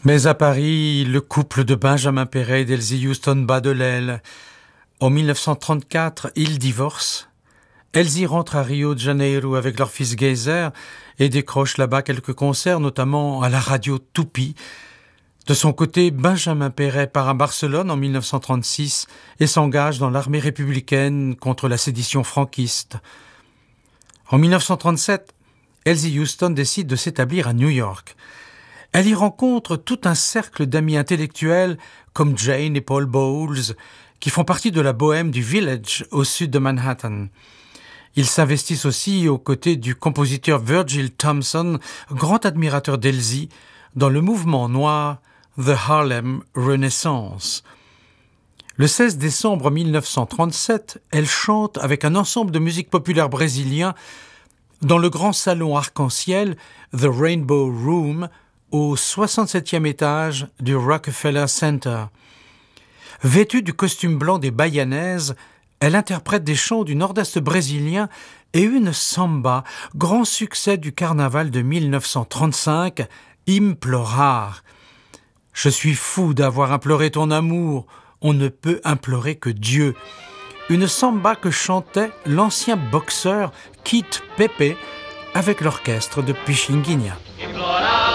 Mais à Paris, le couple de Benjamin Perret et d'Elsie Houston bat de l'aile. En 1934, ils divorcent. Elsie rentre à Rio de Janeiro avec leur fils Geyser et décroche là-bas quelques concerts, notamment à la radio Tupi. De son côté, Benjamin Perret part à Barcelone en 1936 et s'engage dans l'armée républicaine contre la sédition franquiste. En 1937, Elsie Houston décide de s'établir à New York. Elle y rencontre tout un cercle d'amis intellectuels comme Jane et Paul Bowles, qui font partie de la bohème du Village au sud de Manhattan. Ils s'investissent aussi aux côtés du compositeur Virgil Thompson, grand admirateur d'Elsie, dans le mouvement noir The Harlem Renaissance. Le 16 décembre 1937, elle chante avec un ensemble de musique populaire brésilien dans le grand salon arc-en-ciel The Rainbow Room au 67e étage du Rockefeller Center. Vêtue du costume blanc des Bahianaises, elle interprète des chants du nord-est brésilien et une samba, grand succès du carnaval de 1935, Implorar. Je suis fou d'avoir imploré ton amour, on ne peut implorer que Dieu. Une samba que chantait l'ancien boxeur Kit Pepe avec l'orchestre de Pichinguinha.